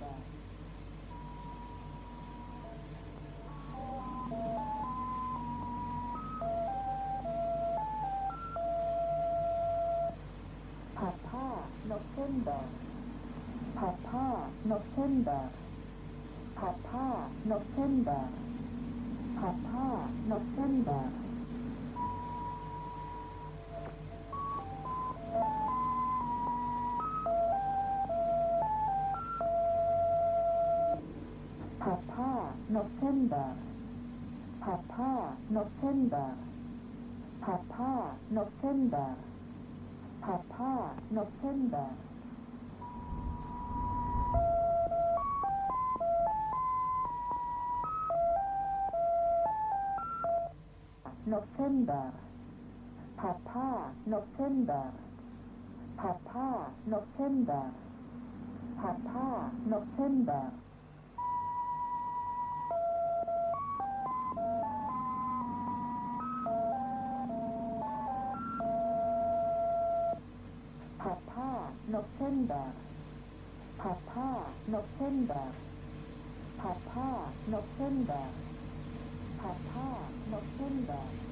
Papa November. Papa November. Papa November. Papa November. Papa November. Papa November. Papa November. Papa November. November. Papa November. Papa November. Papa November. Papa November. Papa November. Papa November. Papa November.